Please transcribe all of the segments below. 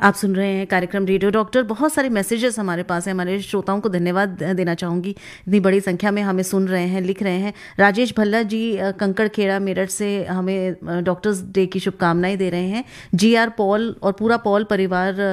आप सुन रहे हैं कार्यक्रम रेडियो डॉक्टर। बहुत सारे मैसेजेस हमारे पास हैं, हमारे श्रोताओं को धन्यवाद देना चाहूँगी, इतनी बड़ी संख्या में हमें सुन रहे हैं, लिख रहे हैं। राजेश भल्ला जी कंकड़खेड़ा मेरठ से हमें डॉक्टर्स डे की शुभकामनाएं दे रहे हैं। GR पॉल और पूरा पॉल परिवार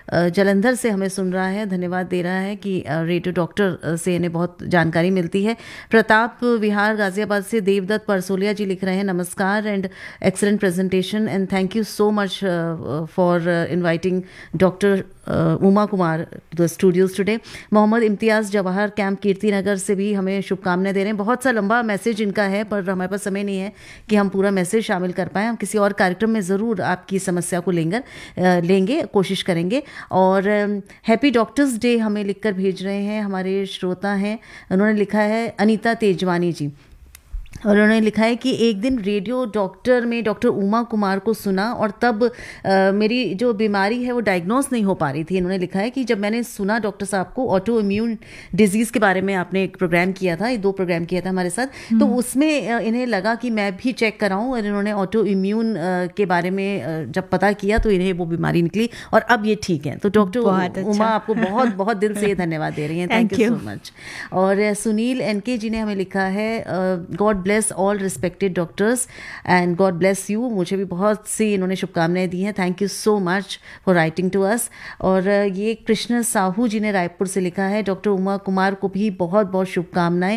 जलंधर से हमें सुन रहा है, धन्यवाद दे रहा है कि रेडियो डॉक्टर से इन्हें बहुत जानकारी मिलती है। प्रताप विहार गाजियाबाद से देवदत्त परसोलिया जी लिख रहे हैं, नमस्कार and excellent presentation and thank you so much for inviting doctor Uma Kumar the studios today. Mohammad Imtiaz Jawahar camp Kirti Nagar से भी हमें शुभकामनाएं दे रहे हैं। बहुत सा लंबा मैसेज इनका है पर हमारे पास समय नहीं है कि हम पूरा मैसेज शामिल कर पाएँ। हम किसी और कार्यक्रम में ज़रूर आपकी समस्या को लेंगे, कोशिश करेंगे। और हैप्पी डॉक्टर्स डे हमें लिखकर भेज रहे हैं हमारे श्रोता हैं, उन्होंने लिखा है अनीता तेजवानी जी, और उन्होंने लिखा है कि एक दिन रेडियो डॉक्टर में डॉक्टर उमा कुमार को सुना और तब मेरी जो बीमारी है वो डायग्नोस नहीं हो पा रही थी। इन्होंने लिखा है कि जब मैंने सुना डॉक्टर साहब को ऑटो इम्यून डिजीज़ के बारे में आपने एक प्रोग्राम किया था, 2 प्रोग्राम किया था हमारे साथ, तो उसमें इन्हें लगा कि मैं भी चेक कराऊं और इन्होंने ऑटो इम्यून के बारे में जब पता किया तो इन्हें वो बीमारी निकली और अब ये ठीक है। तो डॉक्टर उमा आपको बहुत बहुत दिल से धन्यवाद दे रही हैं, थैंक यू सो मच। और सुनील NK जी ने हमें लिखा है God bless all respected doctors and God bless you. मुझे भी बहुत सी इन्होंने शुभकामनाएं दी हैं, thank you so much for writing to us. और ये कृष्ण साहू जी ने रायपुर से लिखा है, डॉक्टर उमा कुमार को भी बहुत बहुत शुभकामनाएं।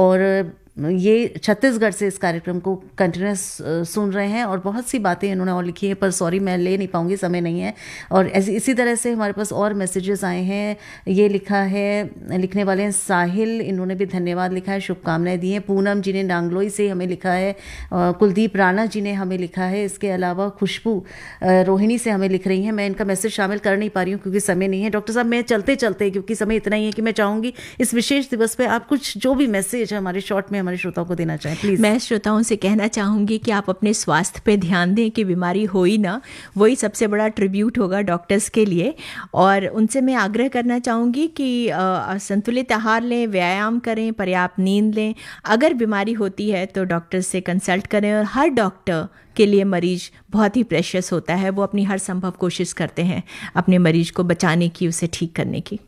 और ये छत्तीसगढ़ से इस कार्यक्रम को कंटिन्यूस सुन रहे हैं और बहुत सी बातें इन्होंने और लिखी है पर सॉरी मैं ले नहीं पाऊंगी, समय नहीं है। और इसी तरह से हमारे पास और मैसेजेस आए हैं। ये लिखा है, लिखने वाले हैं साहिल, इन्होंने भी धन्यवाद लिखा है, शुभकामनाएं दी हैं। पूनम जी ने नांगलोई से हमें लिखा है, कुलदीप राणा जी ने हमें लिखा है। इसके अलावा खुशबू रोहिणी से हमें लिख रही हैं। मैं इनका मैसेज शामिल कर नहीं पा रही हूँ क्योंकि समय नहीं है। डॉक्टर साहब मैं चलते चलते, क्योंकि समय इतना ही है कि मैं चाहूँगी इस विशेष दिवस पर आप कुछ जो भी मैसेज है हमारे शॉर्ट में हमारे श्रोताओं को देना चाहें प्लीज। मैं श्रोताओं से कहना चाहूँगी कि आप अपने स्वास्थ्य पे ध्यान दें कि बीमारी हो ही ना, वही सबसे बड़ा ट्रिब्यूट होगा डॉक्टर्स के लिए। और उनसे मैं आग्रह करना चाहूँगी कि संतुलित आहार लें, व्यायाम करें, पर्याप्त नींद लें। अगर बीमारी होती है तो डॉक्टर से कंसल्ट करें। और हर डॉक्टर के लिए मरीज बहुत ही प्रेशियस होता है, वो अपनी हर संभव कोशिश करते हैं अपने मरीज को बचाने की, उसे ठीक करने की।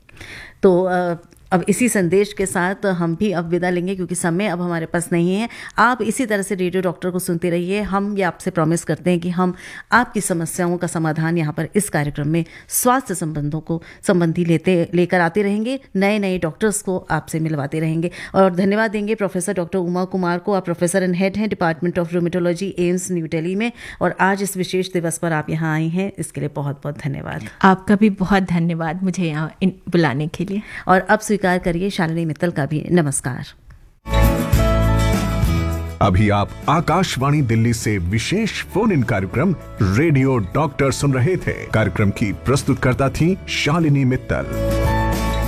तो अब इसी संदेश के साथ हम भी अब विदा लेंगे क्योंकि समय अब हमारे पास नहीं है। आप इसी तरह से रेडियो डॉक्टर को सुनते रहिए। हम ये आपसे प्रॉमिस करते हैं कि हम आपकी समस्याओं का समाधान यहाँ पर इस कार्यक्रम में स्वास्थ्य संबंधी लेकर आते रहेंगे, नए नए डॉक्टर्स को आपसे मिलवाते रहेंगे। और धन्यवाद देंगे प्रोफेसर डॉक्टर उमा कुमार को। आप प्रोफेसर एंड हेड हैं department of rheumatology, AIIMS new Delhi में, और आज इस विशेष दिवस पर आप यहाँ आए हैं, इसके लिए बहुत बहुत धन्यवाद। आपका भी बहुत धन्यवाद मुझे यहाँ बुलाने के लिए। और अब स्वीकार करिए शालिनी मित्तल का भी नमस्कार। अभी आप आकाशवाणी दिल्ली से विशेष फोन इन कार्यक्रम रेडियो डॉक्टर सुन रहे थे। कार्यक्रम की प्रस्तुतकर्ता थी शालिनी मित्तल।